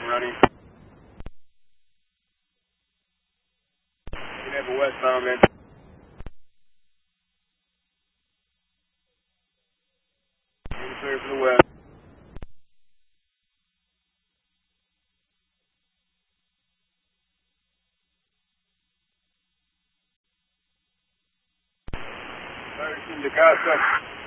running. You have a westbound, man. Clear for the west. Ferguson, DaCosta.